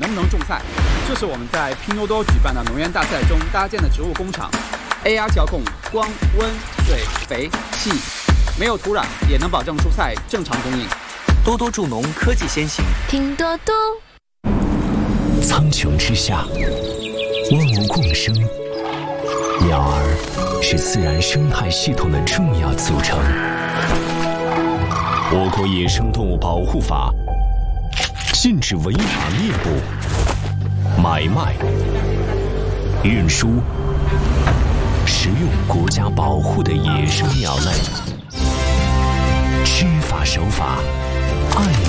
能不能种菜，就是我们在拼多多举办的农园大赛中搭建的植物工厂。AR 调控光、温、水、肥、气，没有土壤也能保证蔬菜正常供应。 多多助农科技先行， 拼多多。 苍穹之下，万物共生，鸟儿是自然生态系统的重要组成。我国野生动物保护法禁止违法猎捕、买卖、运输、食用国家保护的野生鸟类。知法守法，爱